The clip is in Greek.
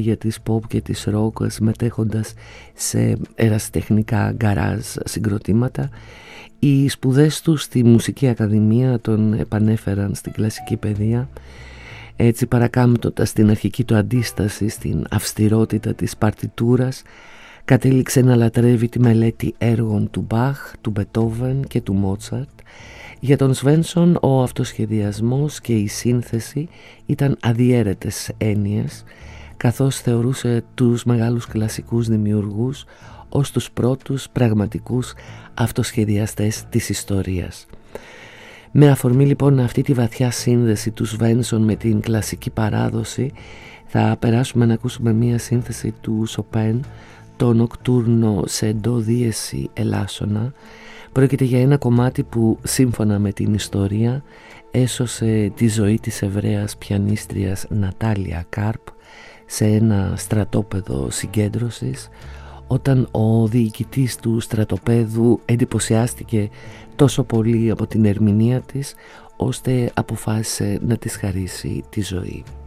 κομμάτια της pop και της rock, συμμετέχοντας σε ερασιτεχνικά γκαράζ συγκροτήματα. Οι σπουδές του στη Μουσική Ακαδημία τον επανέφεραν στην κλασική παιδεία, έτσι παρακάμπτοντας την αρχική του αντίσταση στην αυστηρότητα της παρτιτούρας. Κατέληξε να λατρεύει τη μελέτη έργων του Μπαχ, του Μπετόβεν και του Μότσαρτ. Για τον Σβένσον ο αυτοσχεδιασμός και η σύνθεση ήταν αδιέρετες έννοιες, καθώς θεωρούσε τους μεγάλους κλασικούς δημιουργούς ως τους πρώτους πραγματικούς αυτοσχεδιαστές της ιστορίας. Με αφορμή λοιπόν αυτή τη βαθιά σύνδεση του Σβένσον με την κλασική παράδοση, θα περάσουμε να ακούσουμε μία σύνθεση του Σοπέν, το Νοκτούρνο σε ντο δίεση ελάσσονα. Πρόκειται για ένα κομμάτι που σύμφωνα με την ιστορία έσωσε τη ζωή της Εβραίας πιανίστριας Νατάλια Κάρπ σε ένα στρατόπεδο συγκέντρωσης, όταν ο διοικητής του στρατοπέδου εντυπωσιάστηκε τόσο πολύ από την ερμηνεία της, ώστε αποφάσισε να της χαρίσει τη ζωή.